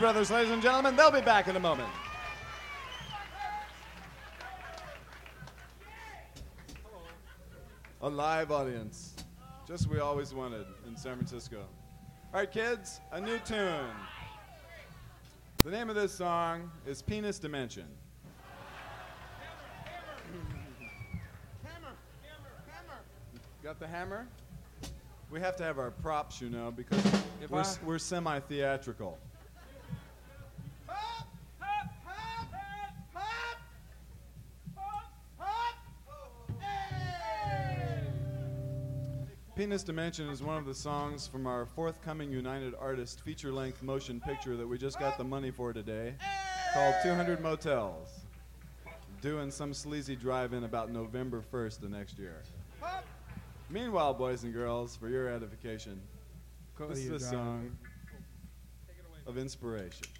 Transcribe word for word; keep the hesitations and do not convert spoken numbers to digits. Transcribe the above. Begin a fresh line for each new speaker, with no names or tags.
Brothers, ladies and gentlemen. They'll be back in a moment. A live audience, just what we always wanted in San Francisco. All right, kids, a new tune. The name of this song is Penis Dimension. Hammer, hammer, hammer. Got the hammer? We have to have our props, you know, because
If
we're,
I-
we're semi-theatrical. Penis Dimension is one of the songs from our forthcoming United Artists feature-length motion picture that we just got the money for today, called two hundred Motels, due in some sleazy drive-in about November first of next year. Meanwhile, boys and girls, for your edification, this is a song of inspiration.